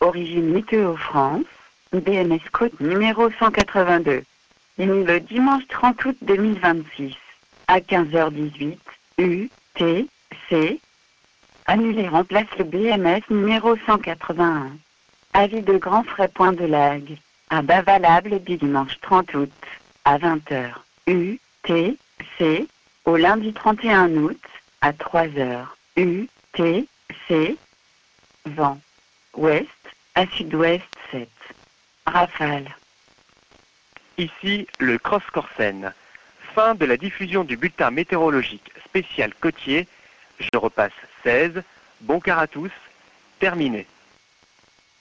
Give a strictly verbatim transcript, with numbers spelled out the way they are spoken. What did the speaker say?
Origine Météo France, B M S Côte numéro cent quatre-vingt-deux. Le dimanche trente août deux mille vingt-six, à quinze heures dix-huit, U, T, C. Annulé remplace le B M S numéro cent quatre-vingt-un. Avis de grand frais point de lag. Abat valable du dimanche trente août, à vingt heures, U, T, C. Au lundi trente et un août, à trois heures, U, T, C. Vent. Ouest, à sud-ouest sept. Rafale. Ici le Cross Corsen. Fin de la diffusion du bulletin météorologique spécial côtier. Je repasse seize. Bon quart à tous. Terminé.